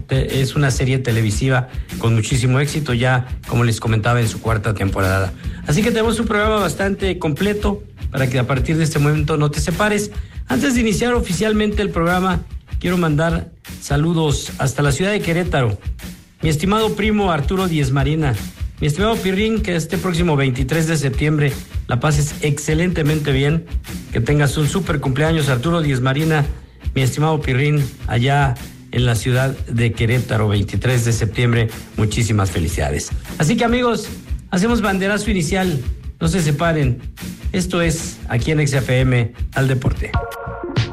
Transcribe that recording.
es una serie televisiva con muchísimo éxito, ya como les comentaba, en su 4ª temporada. Así que tenemos un programa bastante completo para que a partir de este momento no te separes. Antes de iniciar oficialmente el programa, quiero mandar saludos hasta la ciudad de Querétaro. Mi estimado primo Arturo Díez Marina, mi estimado Pirrín, que este próximo 23 de septiembre la pases excelentemente bien, que tengas un súper cumpleaños, Arturo Díez Marina, mi estimado Pirrín, allá en la ciudad de Querétaro, 23 de septiembre, muchísimas felicidades. Así que amigos, hacemos banderazo inicial, no se separen, esto es aquí en XFM Al Deporte.